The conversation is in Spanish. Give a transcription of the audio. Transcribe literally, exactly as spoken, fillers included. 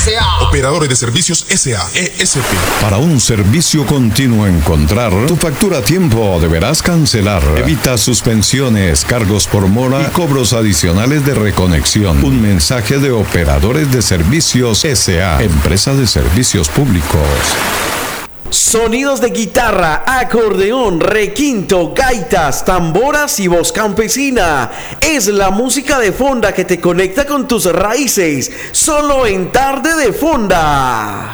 S A. Operadores de Servicios S A E S P. Para un servicio continuo encontrar tu factura a tiempo deberás cancelar. Evita suspensiones, cargos por mora y cobros adicionales de reconexión. Un mensaje de Operadores de Servicios S A, empresa de servicios públicos. Sonidos de guitarra, acordeón, requinto, gaitas, tamboras y voz campesina. Es la música de fonda que te conecta con tus raíces. Solo en Tarde de Fonda.